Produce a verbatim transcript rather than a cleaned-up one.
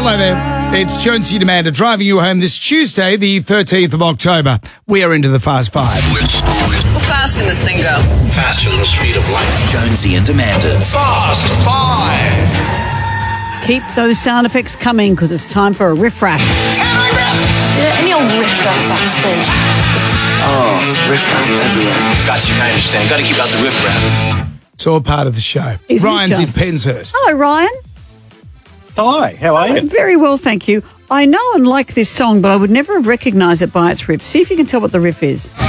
Hello there. It's Jonesy and Amanda driving you home this Tuesday, the thirteenth of October. We are into the Fast Five. How fast can this thing go? Faster than the speed of light. Jonesy and Amanda's Fast Five. Keep those sound effects coming because it's time for a riff-raff. Yeah, any old riff-raff backstage. Oh, riff-raff everywhere. Got you, I understand. Got to keep out the riff-raff. It's all part of the show. Isn't it Ryan's in just? Penshurst. Hello, Ryan. Hi, how are you? Very well, thank you. I know and like this song, but I would never have recognised it by its riff. See if you can tell what the riff is.